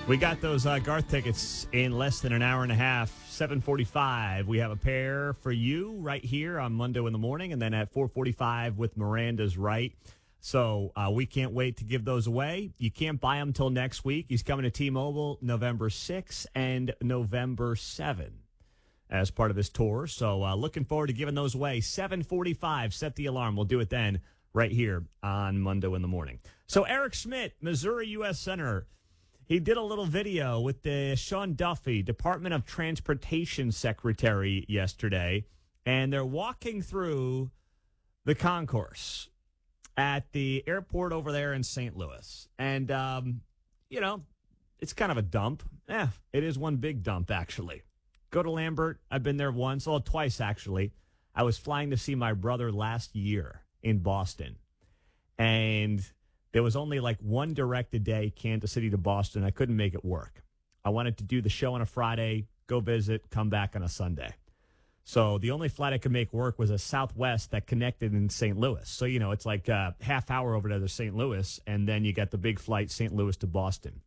We got those Garth tickets in less than an hour and a half, 7:45. We have a pair for you right here on Monday in the morning, and then at 4:45 with Miranda's Right. So we can't wait to give those away. You can't buy them till next week. He's coming to T-Mobile November 6 and November 7 as part of his tour. So looking forward to giving those away. 7:45, set the alarm. We'll do it then right here on Monday in the morning. So Eric Schmidt, Missouri U.S. Senator, he did a little video with the Sean Duffy, Department of Transportation Secretary, yesterday, and they're walking through the concourse at the airport over there in St. Louis. And, it's kind of a dump. It is one big dump, actually. Go to Lambert. I've been there once, twice, actually. I was flying to see my brother last year in Boston. And there was only like one direct a day, Kansas City to Boston. I couldn't make it work. I wanted to do the show on a Friday, go visit, come back on a Sunday. So the only flight I could make work was a Southwest that connected in St. Louis. So, it's like a half hour over to St. Louis, and then you got the big flight, St. Louis to Boston.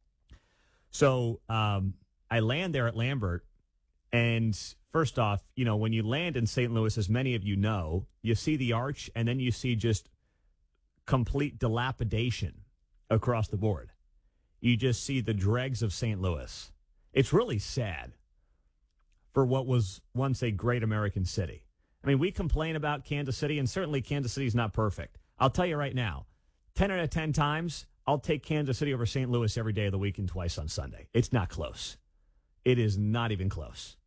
So I land there at Lambert, and first off, when you land in St. Louis, as many of you know, you see the arch, and then you see just complete dilapidation across the board. You just see the dregs of St. Louis. It's really sad for what was once a great American city. I mean, we complain about Kansas City, and certainly Kansas City is not perfect. I'll tell you right now, 10 out of 10 times, I'll take Kansas City over St. Louis every day of the week and twice on Sunday. It's not close. It is not even close.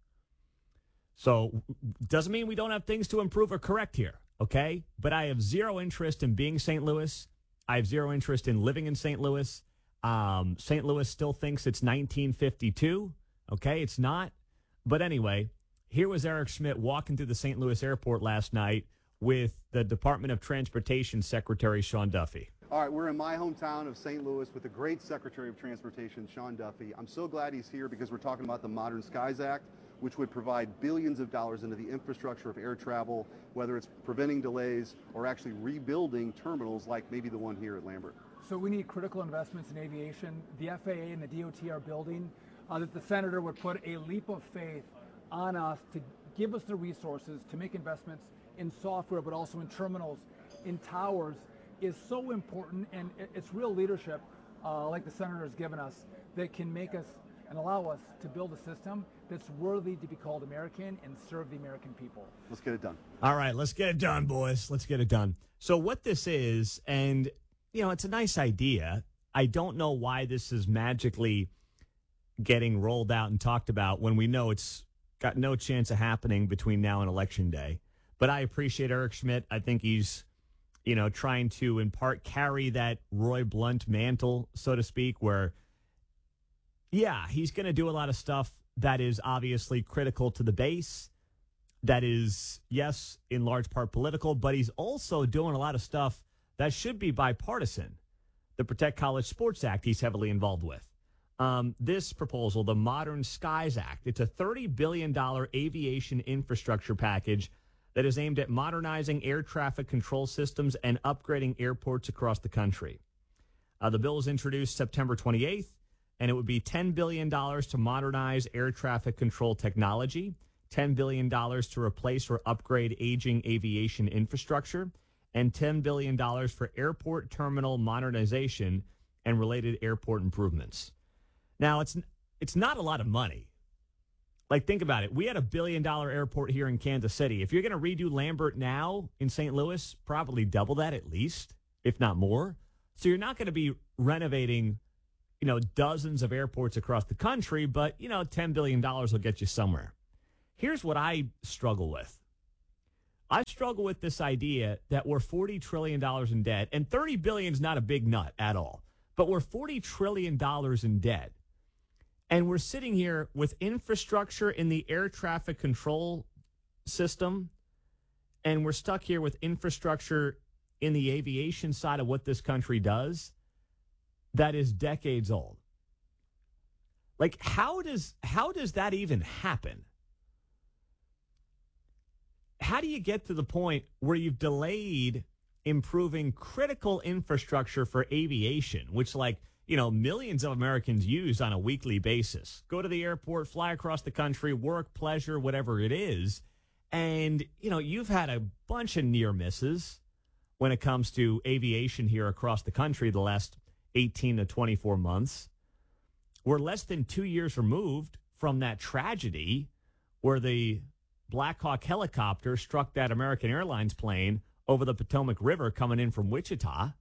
So doesn't mean we don't have things to improve or correct here. Okay, but I have zero interest in being St. Louis. I have zero interest in living in St. Louis. St. Louis still thinks it's 1952. Okay, it's not. But anyway, here was Eric Schmidt walking through the St. Louis airport last night with the Department of Transportation Secretary Sean Duffy. All right, we're in my hometown of St. Louis with the great Secretary of Transportation, Sean Duffy. I'm so glad he's here because we're talking about the Modern Skies Act, which would provide billions of dollars into the infrastructure of air travel, whether it's preventing delays or actually rebuilding terminals like maybe the one here at Lambert. So we need critical investments in aviation. The FAA and the DOT are building that the Senator would put a leap of faith on us to give us the resources to make investments in software, but also in terminals, in towers, is so important, and it's real leadership like the Senator has given us that can make us and allow us to build a system that's worthy to be called American and serve the American people. Let's get it done. All right, let's get it done, boys. Let's get it done. So what this is, and, it's a nice idea. I don't know why this is magically getting rolled out and talked about when we know it's got no chance of happening between now and Election Day. But I appreciate Eric Schmidt. I think he's, trying to, in part, carry that Roy Blunt mantle, so to speak, where he's going to do a lot of stuff that is obviously critical to the base. That is, yes, in large part political, but he's also doing a lot of stuff that should be bipartisan. The Protect College Sports Act he's heavily involved with. This proposal, the Modern Skies Act, it's a $30 billion aviation infrastructure package that is aimed at modernizing air traffic control systems and upgrading airports across the country. The bill was introduced September 28th. And it would be $10 billion to modernize air traffic control technology, $10 billion to replace or upgrade aging aviation infrastructure, and $10 billion for airport terminal modernization and related airport improvements. Now, it's not a lot of money. Like, think about it. We had $1 billion airport here in Kansas City. If you're going to redo Lambert now in St. Louis, probably double that at least, if not more. So you're not going to be renovating dozens of airports across the country, but, $10 billion will get you somewhere. Here's what I struggle with. I struggle with this idea that we're $40 trillion in debt, and $30 billion is not a big nut at all, but we're $40 trillion in debt. And we're sitting here with infrastructure in the air traffic control system, and we're stuck here with infrastructure in the aviation side of what this country does that is decades old. Like, how does that even happen? How do you get to the point where you've delayed improving critical infrastructure for aviation, which, like, millions of Americans use on a weekly basis. Go to the airport, fly across the country, work, pleasure, whatever it is. And, you've had a bunch of near misses when it comes to aviation here across the country the last 18 to 24 months. We're less than 2 years removed from that tragedy where the Black Hawk helicopter struck that American Airlines plane over the Potomac River coming in from Wichita.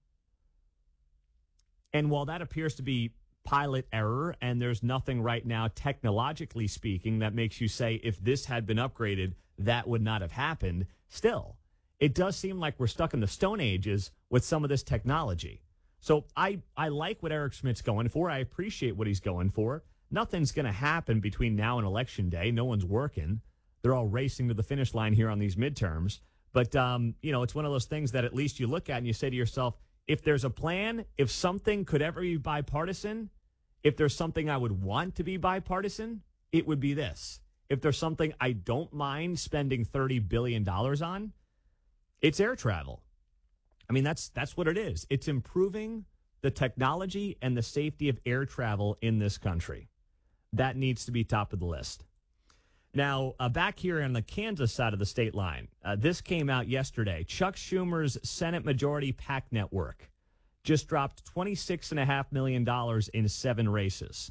And while that appears to be pilot error, and there's nothing right now, technologically speaking, that makes you say if this had been upgraded, that would not have happened, still, it does seem like we're stuck in the Stone Ages with some of this technology. So I like what Eric Schmidt's going for. I appreciate what he's going for. Nothing's going to happen between now and Election Day. No one's working. They're all racing to the finish line here on these midterms. But, it's one of those things that at least you look at and you say to yourself, if there's a plan, if something could ever be bipartisan, if there's something I would want to be bipartisan, it would be this. If there's something I don't mind spending $30 billion on, it's air travel. I mean, that's what it is. It's improving the technology and the safety of air travel in this country. That needs to be top of the list. Now, back here on the Kansas side of the state line, this came out yesterday. Chuck Schumer's Senate Majority PAC network just dropped $26.5 million in 7 races.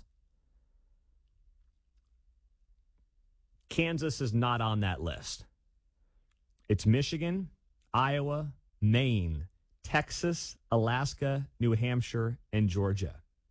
Kansas is not on that list. It's Michigan, Iowa, Maine, Texas, Alaska, New Hampshire, and Georgia.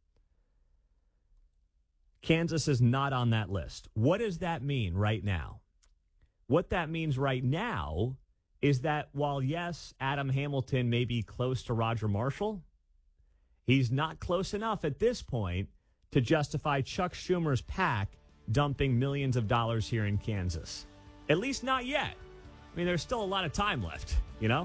Kansas is not on that list. What does that mean right now? What that means right now is that while, yes, Adam Hamilton may be close to Roger Marshall, he's not close enough at this point to justify Chuck Schumer's PAC dumping millions of dollars here in Kansas. At least not yet. I mean, there's still a lot of time left,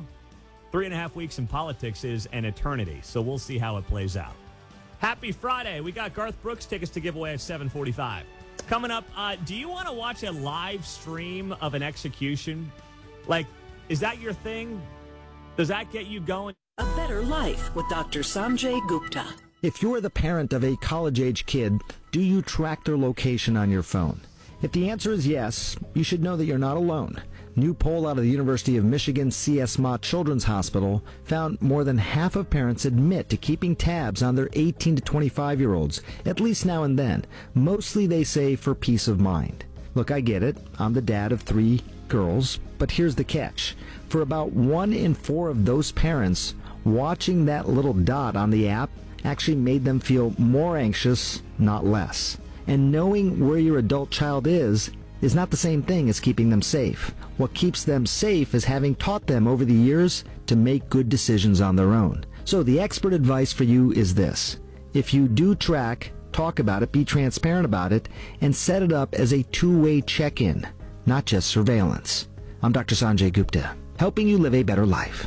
3.5 weeks in politics is an eternity, so we'll see how it plays out. Happy Friday. We got Garth Brooks tickets to give away at 7:45. Coming up, do you want to watch a live stream of an execution? Is that your thing? Does that get you going? A Better Life with Dr. Sanjay Gupta. If you're the parent of a college-age kid, do you track their location on your phone? If the answer is yes, you should know that you're not alone. New poll out of the University of Michigan C.S. Mott Children's Hospital found more than half of parents admit to keeping tabs on their 18 to 25-year-olds, at least now and then. Mostly, they say, for peace of mind. Look, I get it. I'm the dad of 3 girls, but here's the catch. For about 1 in 4 of those parents, watching that little dot on the app actually made them feel more anxious, not less. And knowing where your adult child is not the same thing as keeping them safe. What keeps them safe is having taught them over the years to make good decisions on their own. So the expert advice for you is this. If you do track, talk about it, be transparent about it, and set it up as a two-way check-in, not just surveillance. I'm Dr. Sanjay Gupta, helping you live a better life.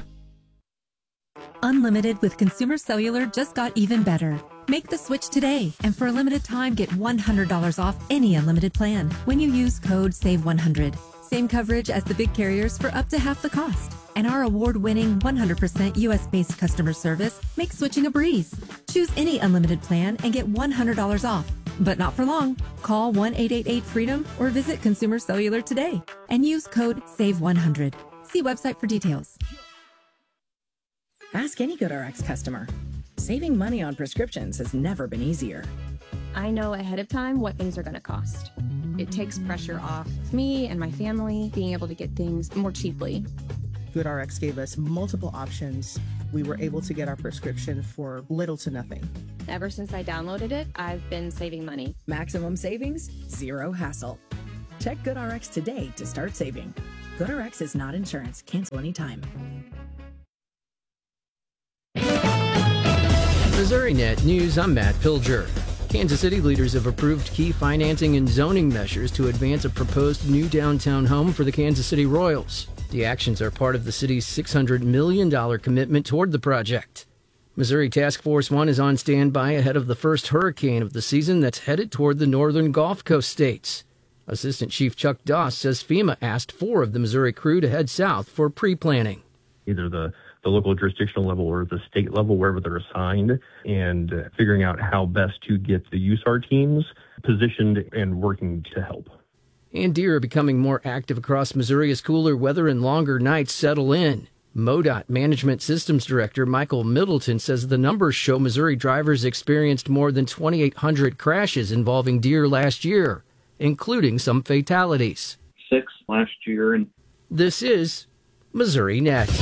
Unlimited with Consumer Cellular just got even better. Make the switch today, and for a limited time, get $100 off any unlimited plan when you use code SAVE100. Same coverage as the big carriers for up to half the cost. And our award-winning 100% U.S.-based customer service makes switching a breeze. Choose any unlimited plan and get $100 off. But not for long. Call 1-888-FREEDOM or visit Consumer Cellular today and use code SAVE100. See website for details. Ask any GoodRx customer. Saving money on prescriptions has never been easier. I know ahead of time what things are going to cost. It takes pressure off me and my family being able to get things more cheaply. GoodRx gave us multiple options. We were able to get our prescription for little to nothing. Ever since I downloaded it, I've been saving money. Maximum savings, zero hassle. Check GoodRx today to start saving. GoodRx is not insurance. Cancel anytime. MissouriNet News, I'm Matt Pilger. Kansas City leaders have approved key financing and zoning measures to advance a proposed new downtown home for the Kansas City Royals. The actions are part of the city's $600 million commitment toward the project. Missouri Task Force 1 is on standby ahead of the first hurricane of the season that's headed toward the northern Gulf Coast states. Assistant Chief Chuck Doss says FEMA asked 4 of the Missouri crew to head south for pre-planning. Either the the local jurisdictional level or the state level, wherever they're assigned, and figuring out how best to get the USAR teams positioned and working to help. And deer are becoming more active across Missouri as cooler weather and longer nights settle in. MoDOT Management Systems Director Michael Middleton says the numbers show Missouri drivers experienced more than 2,800 crashes involving deer last year, including some fatalities. 6 last year. This is Missouri Next.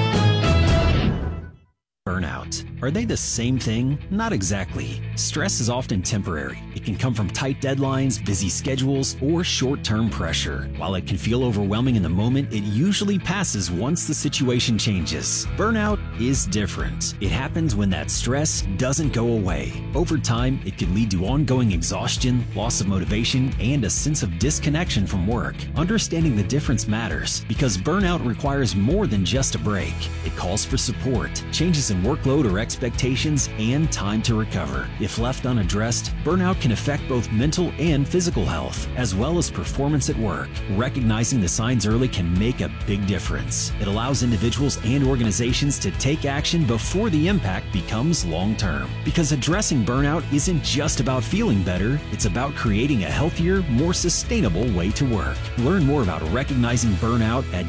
Burnout. Are they the same thing? Not exactly. Stress is often temporary. It can come from tight deadlines, busy schedules, or short-term pressure. While it can feel overwhelming in the moment, it usually passes once the situation changes. Burnout is different. It happens when that stress doesn't go away. Over time, it can lead to ongoing exhaustion, loss of motivation, and a sense of disconnection from work. Understanding the difference matters because burnout requires more than just a break. It calls for support, changes in workload or expectations, and time to recover. If left unaddressed, burnout can affect both mental and physical health, as well as performance at work. Recognizing the signs early can make a big difference. It allows individuals and organizations to take action before the impact becomes long-term. Because addressing burnout isn't just about feeling better, it's about creating a healthier, more sustainable way to work. Learn more about recognizing burnout at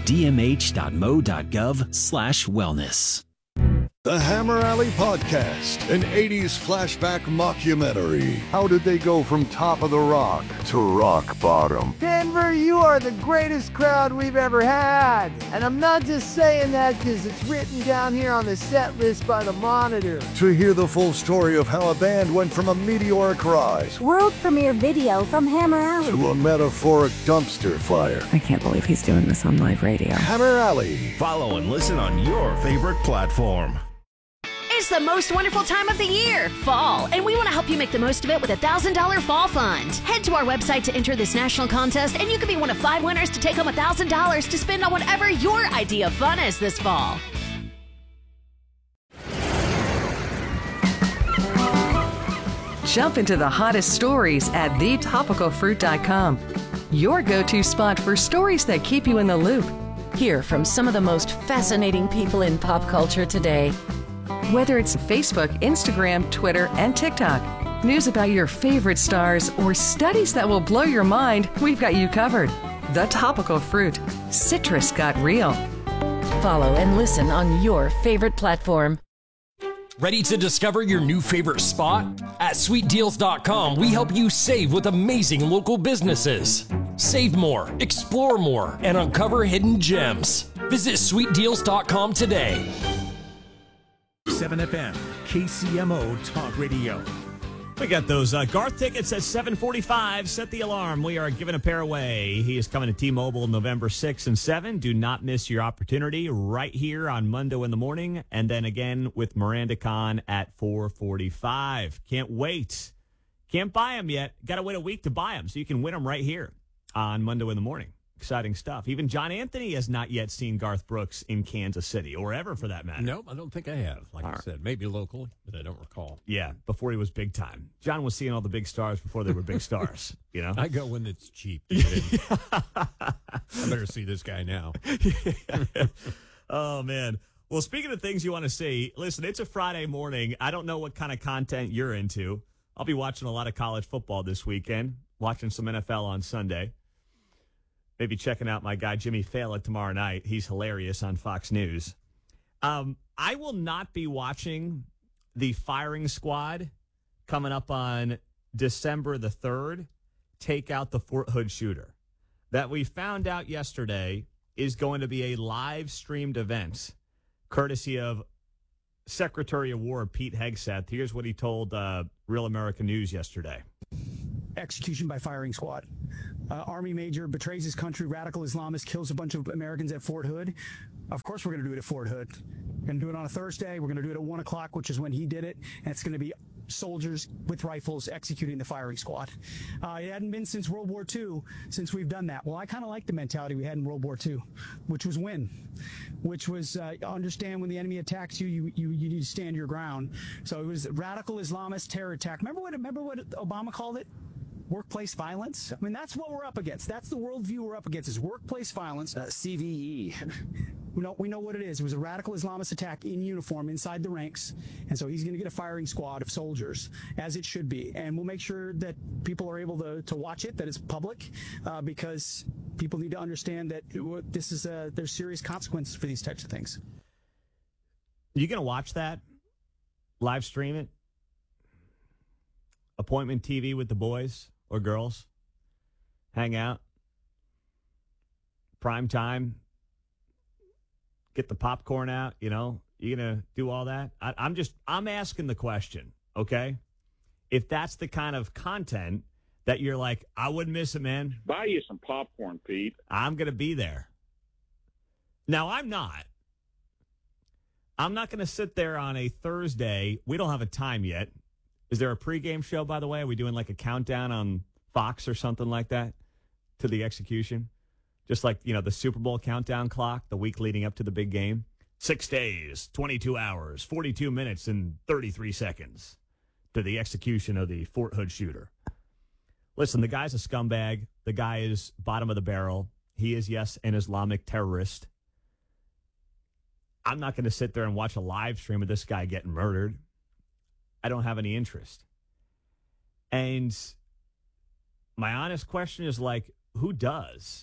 dmh.mo.gov/wellness. The Hammer Alley Podcast, an 80s flashback mockumentary. How did they go from top of the rock to rock bottom? Denver, you are the greatest crowd we've ever had. And I'm not just saying that because it's written down here on the set list by the Monitor. To hear the full story of how a band went from a meteoric rise, world premiere video from Hammer Alley, to a metaphoric dumpster fire. I can't believe he's doing this on live radio. Hammer Alley. Follow and listen on your favorite platform. It's the most wonderful time of the year, fall, and we want to help you make the most of it with a $1,000 fall fund. Head to our website to enter this national contest, and you could be one of 5 winners to take home $1,000 to spend on whatever your idea of fun is this fall. Jump into the hottest stories at thetopicalfruit.com. Your go-to spot for stories that keep you in the loop. Hear from some of the most fascinating people in pop culture today. Whether it's Facebook, Instagram, Twitter, and TikTok, news about your favorite stars, or studies that will blow your mind, we've got you covered. The Topical Fruit. Citrus got real. Follow and listen on your favorite platform. Ready to discover your new favorite spot? At sweetdeals.com, we help you save with amazing local businesses. Save more, explore more, and uncover hidden gems. Visit sweetdeals.com today. 7FM, KCMO Talk Radio. We got those Garth tickets at 7:45. Set the alarm. We are giving a pair away. He is coming to T-Mobile November 6 and 7. Do not miss your opportunity right here on Monday in the morning. And then again with Miranda Khan at 4:45. Can't wait. Can't buy them yet. Got to wait a week to buy them so you can win them right here on Monday in the morning. Exciting stuff. Even John Anthony has not yet seen Garth Brooks in Kansas City, or ever for that matter. No, I don't think I have. Like I said, maybe locally, but I don't recall. Yeah, before he was big time. John was seeing all the big stars before they were big stars, you know? I go when it's cheap. I better see this guy now. Oh, man. Well, speaking of things you want to see, listen, it's a Friday morning. I don't know what kind of content you're into. I'll be watching a lot of college football this weekend, watching some NFL on Sunday. Maybe checking out my guy Jimmy Fallon tomorrow night. He's hilarious on Fox News. I will not be watching the Firing Squad coming up on December the 3rd. Take out the Fort Hood shooter. That we found out yesterday is going to be a live streamed event, courtesy of Secretary of War Pete Hegseth. Here's what he told Real American News yesterday. Execution by firing squad. Army major betrays his country, radical Islamist, kills a bunch of Americans at Fort Hood. Of course we're going to do it at Fort Hood. We're going to do it on a Thursday. We're going to do it at 1 o'clock, which is when he did it. And it's going to be soldiers with rifles executing the firing squad. It hadn't been since World War II since we've done that. Well, I kind of like the mentality we had in World War II, which was win, which was understand when the enemy attacks you, you need to stand your ground. So it was radical Islamist terror attack. Remember what Obama called it? Workplace violence. I mean, that's what we're up against. That's the worldview we're up against, is workplace violence. CVE. We know what it is. It was a radical Islamist attack in uniform inside the ranks, and so he's going to get a firing squad of soldiers, as it should be. And we'll make sure that people are able to watch it, that it's public, because people need to understand that this is there's serious consequences for these types of things. You going to watch that? Live stream it? Appointment TV with the boys or girls? Hang out? Prime time? Get the popcorn out, you know? You going to do all that? I'm asking the question, okay? If that's the kind of content that you're like, I wouldn't miss it, man. Buy you some popcorn, Pete. I'm going to be there. Now, I'm not going to sit there on a Thursday. We don't have a time yet. Is there a pregame show, by the way? Are we doing like a countdown on Fox or something like that to the execution? Just like, you know, the Super Bowl countdown clock, the week leading up to the big game. 6 days, 22 hours, 42 minutes, and 33 seconds to the execution of the Fort Hood shooter. Listen, the guy's a scumbag. The guy is bottom of the barrel. He is, yes, an Islamic terrorist. I'm not going to sit there and watch a live stream of this guy getting murdered. I don't have any interest. And my honest question is, like, who does?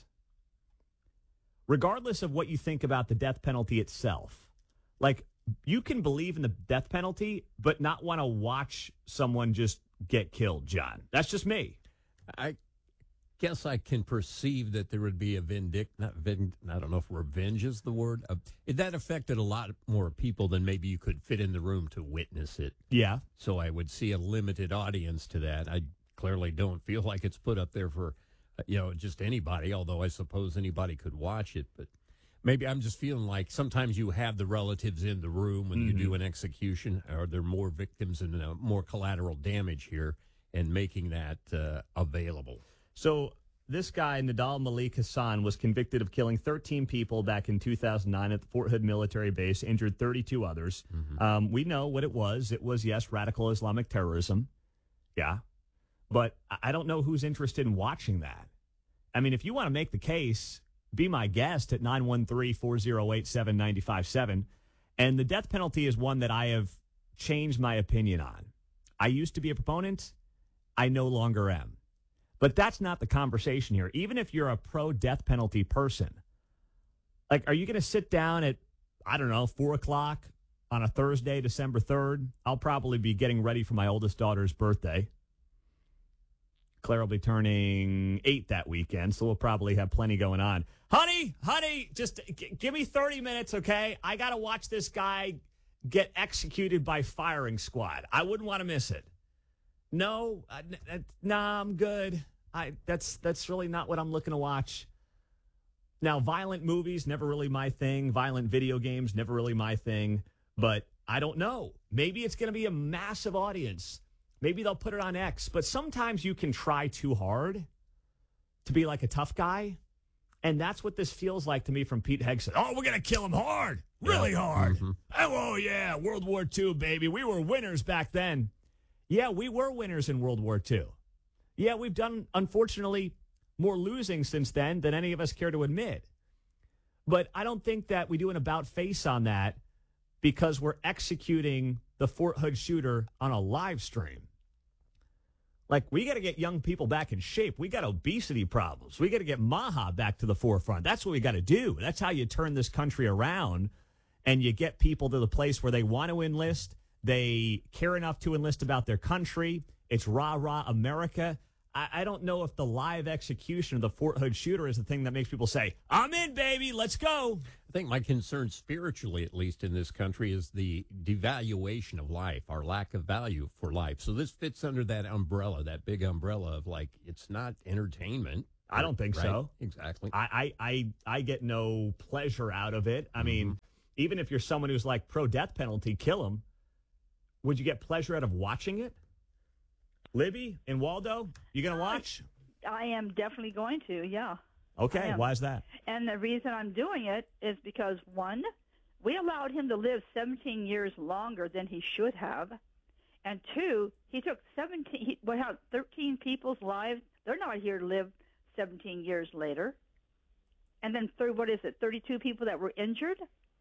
Regardless of what you think about the death penalty itself, like, you can believe in the death penalty, but not want to watch someone just get killed, John. That's just me. I guess I can perceive that there would be a I don't know if revenge is the word. That affected a lot more people than maybe you could fit in the room to witness it. Yeah. So I would see a limited audience to that. I clearly don't feel like it's put up there for, just anybody, although I suppose anybody could watch it. But maybe I'm just feeling like sometimes you have the relatives in the room when you do an execution. Are there more victims and more collateral damage here, and making that available? So this guy, Nadal Malik Hassan, was convicted of killing 13 people back in 2009 at the Fort Hood military base, injured 32 others. We know what it was. It was, yes, radical Islamic terrorism. Yeah. But I don't know who's interested in watching that. I mean, if you want to make the case, be my guest at 913-408-7957. And the death penalty is one that I have changed my opinion on. I used to be a proponent. I no longer am. But that's not the conversation here. Even if you're a pro-death penalty person, like, are you going to sit down at, 4 o'clock on a Thursday, December 3rd? I'll probably be getting ready for my oldest daughter's birthday. Claire will be turning 8 that weekend, so we'll probably have plenty going on. Honey, just give me 30 minutes, okay? I got to watch this guy get executed by firing squad. I wouldn't want to miss it. No, I'm good. That's really not what I'm looking to watch. Now, violent movies, never really my thing. Violent video games, never really my thing. But I don't know. Maybe it's going to be a massive audience. Maybe they'll put it on X. But sometimes you can try too hard to be like a tough guy. And that's what this feels like to me from Pete Hegson. Oh, we're going to kill him hard. Really hard. Oh, yeah, World War II, baby. We were winners back then. Yeah, we were winners in World War II. Yeah, we've done, unfortunately, more losing since then than any of us care to admit. But I don't think that we do an about face on that because we're executing the Fort Hood shooter on a live stream. Like, we got to get young people back in shape. We got obesity problems. We got to get Maha back to the forefront. That's what we got to do. That's how you turn this country around and you get people to the place where they want to enlist. They care enough to enlist about their country. It's rah-rah America. I don't know if the live execution of the Fort Hood shooter is the thing that makes people say, I'm in, baby, let's go. I think my concern spiritually, at least in this country, is the devaluation of life, our lack of value for life. So this fits under that umbrella, that big umbrella of, like, it's not entertainment. I don't think so. Exactly. I get no pleasure out of it. I mean, even if you're someone who's like pro-death penalty, kill them. Would you get pleasure out of watching it? Libby and Waldo, you going to watch? I am definitely going to, yeah. Okay, why is that? And the reason I'm doing it is because, one, we allowed him to live 17 years longer than he should have. And two, he took 13 people's lives. They're not here to live 17 years later. and then 32 people that were injured?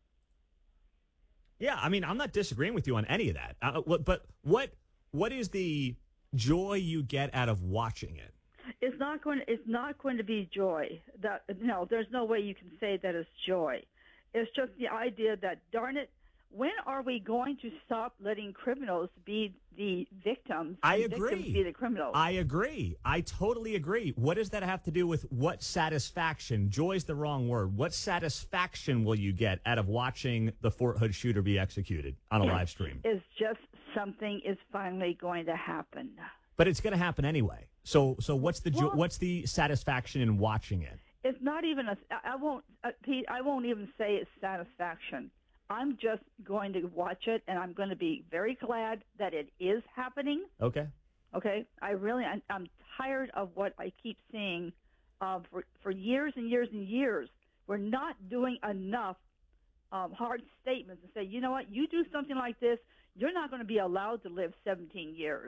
Yeah, I mean, I'm not disagreeing with you on any of that. But what is the joy you get out of watching it? It's not going to be joy. No, there's no way you can say that it's joy. It's just the idea that, darn it, when are we going to stop letting criminals be the victims? I and agree. Victims be the criminals. I agree. I totally agree. What does that have to do with what satisfaction? Joy's the wrong word. What satisfaction will you get out of watching the Fort Hood shooter be executed on a live stream? It's just something is finally going to happen. But it's going to happen anyway. So what's the satisfaction in watching it? It's not even Pete, I won't even say it's satisfaction. I'm just going to watch it, and I'm going to be very glad that it is happening. Okay. Okay. I'm tired of what I keep seeing for years and years and years. We're not doing enough hard statements and say, you know what, you do something like this, you're not going to be allowed to live 17 years.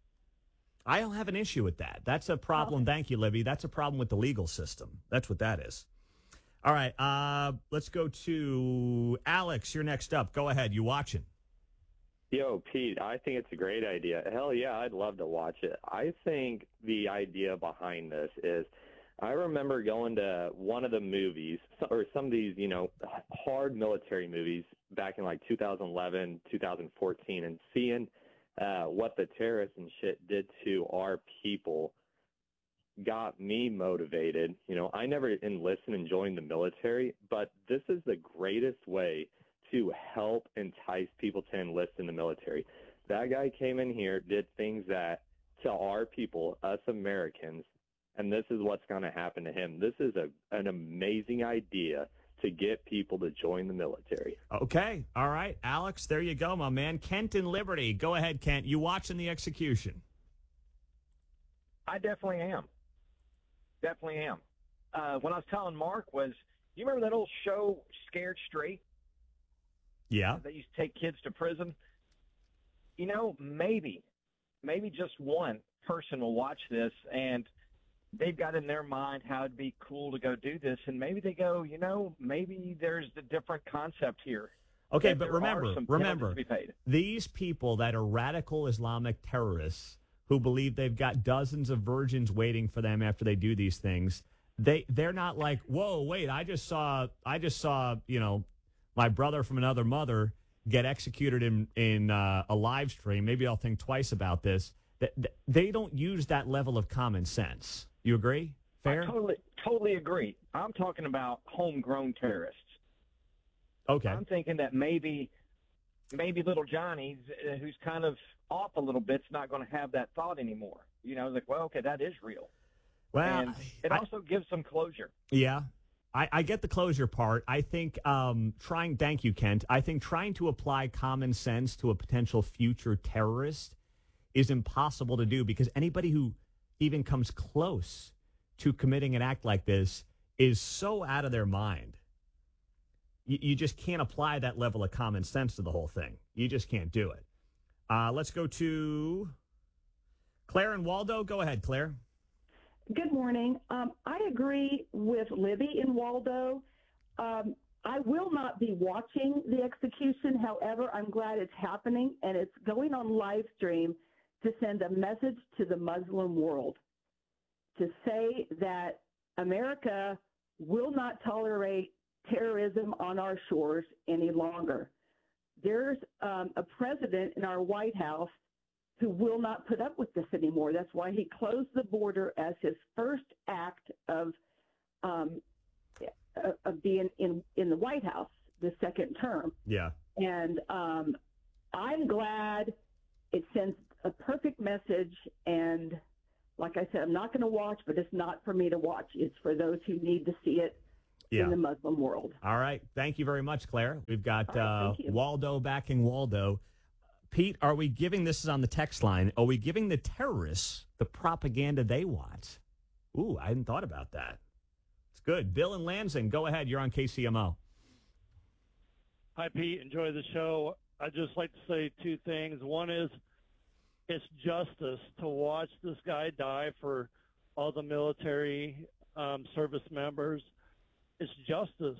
I don't have an issue with that. That's a problem. Thank you, Libby. That's a problem with the legal system. That's what that is. All right. Let's go to Alex. You're next up. Go ahead. You watching? Yo, Pete, I think it's a great idea. Hell yeah, I'd love to watch it. I think the idea behind this is I remember going to one of the movies or some of these, hard military movies back in like 2011, 2014 and seeing what the terrorists and shit did to our people got me motivated. I never enlisted and joined the military, but this is the greatest way to help entice people to enlist in the military. That guy came in here, did things that to our people, us Americans, and this is what's going to happen to him. This is an amazing idea to get people to join the military. Okay. All right. Alex, there you go, my man. Kent in Liberty. Go ahead, Kent. You watching the execution? I definitely am. Definitely am. When I was telling Mark you remember that old show, Scared Straight? Yeah. They used to take kids to prison. Maybe just one person will watch this and they've got in their mind how it'd be cool to go do this. And maybe they go, maybe there's a different concept here. Okay, but remember, these people that are radical Islamic terrorists who believe they've got dozens of virgins waiting for them after they do these things, they're not like, whoa, wait, I just saw, my brother from another mother get executed in a live stream. Maybe I'll think twice about this. They don't use that level of common sense. You agree? Fair? I totally agree. I'm talking about homegrown terrorists. Okay. I'm thinking that maybe little Johnny, who's kind of off a little bit, is not going to have that thought anymore. Okay, that is real. Well, and it also gives some closure. Yeah. I get the closure part. I think thank you, Kent. I think trying to apply common sense to a potential future terrorist is impossible to do because anybody who even comes close to committing an act like this is so out of their mind. You just can't apply that level of common sense to the whole thing. You just can't do it. Let's go to Claire and Waldo. Go ahead, Claire. Good morning. I agree with Libby in Waldo. I will not be watching the execution. However, I'm glad it's happening, and it's going on live stream to send a message to the Muslim world to say that America will not tolerate terrorism on our shores any longer. There's a president in our White House who will not put up with this anymore. That's why he closed the border as his first act of being in the White House, the second term. Yeah. And I'm glad it sends a perfect message. And like I said, I'm not going to watch, but it's not for me to watch. It's for those who need to see it in the Muslim world. All right. Thank you very much, Claire. We've got right, Waldo backing Waldo. Pete, are we giving, this is on the text line, are we giving the terrorists the propaganda they want? Ooh, I hadn't thought about that. It's good. Bill and Lansing, go ahead. You're on KCMO. Hi, Pete. Enjoy the show. I'd just like to say two things. One is it's justice to watch this guy die for all the military service members. it's justice.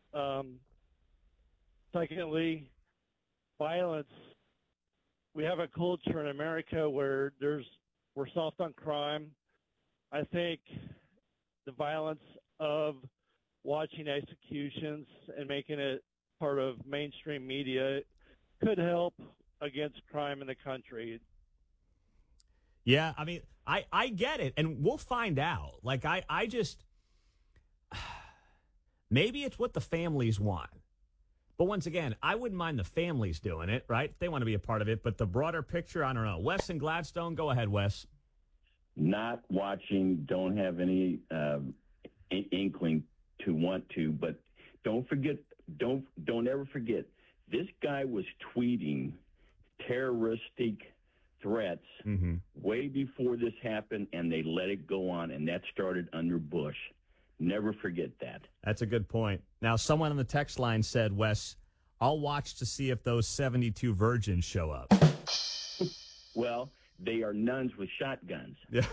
Secondly, violence. We have a culture in America where we're soft on crime. I think the violence of watching executions and making it part of mainstream media could help against crime in the country. Yeah, I mean, I get it, and we'll find out. Like, I just, maybe it's what the families want. But once again, I wouldn't mind the families doing it, right? If they want to be a part of it. But the broader picture, I don't know. Wes and Gladstone, go ahead, Wes. Not watching, don't have any inkling to want to, but don't ever forget, this guy was tweeting terroristic threats way before this happened, and they let it go on, and that started under Bush. Never forget that. That's a good point. Now, someone on the text line said, Wes, I'll watch to see if those 72 virgins show up. Well, they are nuns with shotguns. Yeah.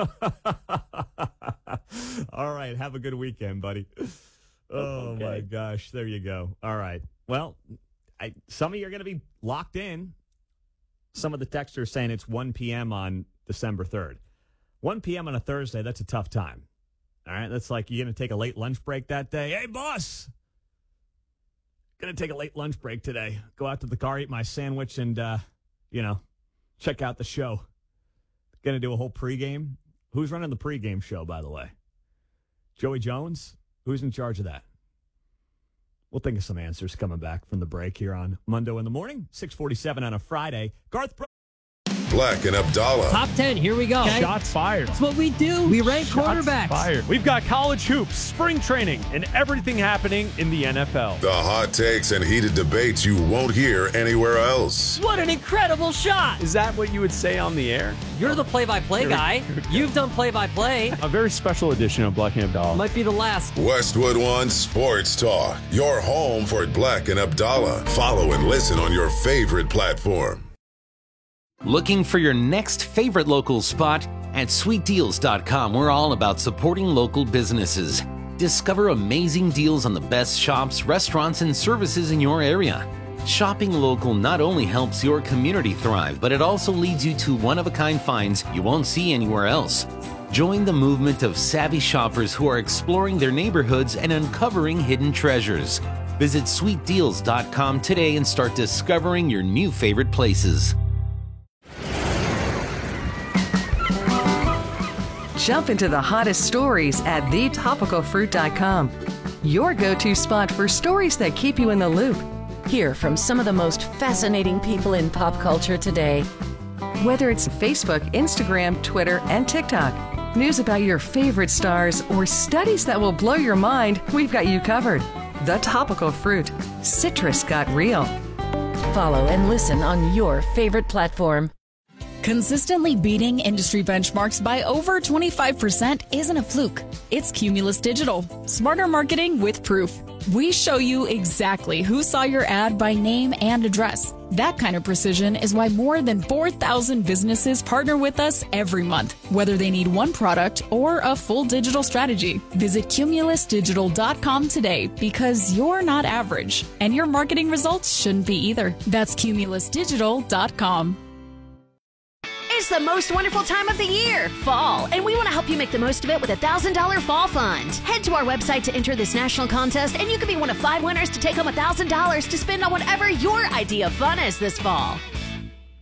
All right. Have a good weekend, buddy. Oh, okay. My gosh. There you go. All right. Well, some of you are going to be locked in. Some of the texters are saying it's 1 p.m. on December 3rd. 1 p.m. on a Thursday, that's a tough time. All right, that's like you're going to take a late lunch break that day. Hey, boss, going to take a late lunch break today. Go out to the car, eat my sandwich, and, check out the show. Going to do a whole pregame. Who's running the pregame show, by the way? Joey Jones? Who's in charge of that? We'll think of some answers coming back from the break here on Mundo in the Morning, 6:47 on a Friday. Garth Black and Abdallah. Top 10, here we go. Okay? Shots fired. That's what we do. We rank quarterbacks. Fired. We've got college hoops, spring training, and everything happening in the NFL. The hot takes and heated debates you won't hear anywhere else. What an incredible shot. Is that what you would say on the air? You're the play-by-play guy. You've done play-by-play. A very special edition of Black and Abdallah. Might be the last. Westwood One Sports Talk. Your home for Black and Abdallah. Follow and listen on your favorite platform. Looking for your next favorite local spot? At SweetDeals.com, we're all about supporting local businesses. Discover amazing deals on the best shops, restaurants, and services in your area. Shopping local not only helps your community thrive, but it also leads you to one-of-a-kind finds you won't see anywhere else. Join the movement of savvy shoppers who are exploring their neighborhoods and uncovering hidden treasures. Visit SweetDeals.com today and start discovering your new favorite places. Jump into the hottest stories at thetopicalfruit.com. Your go-to spot for stories that keep you in the loop. Hear from some of the most fascinating people in pop culture today. Whether it's Facebook, Instagram, Twitter, and TikTok, news about your favorite stars, or studies that will blow your mind, we've got you covered. The Topical Fruit. Citrus got real. Follow and listen on your favorite platform. Consistently beating industry benchmarks by over 25% isn't a fluke. It's Cumulus Digital. Smarter marketing with proof. We show you exactly who saw your ad by name and address. That kind of precision is why more than 4,000 businesses partner with us every month, whether they need one product or a full digital strategy. Visit CumulusDigital.com today because you're not average, and your marketing results shouldn't be either. That's CumulusDigital.com. It's the most wonderful time of the year, fall, and we want to help you make the most of it with a $1,000 fall fund. Head to our website to enter this national contest, and you could be one of 5 winners to take home $1,000 to spend on whatever your idea of fun is this fall.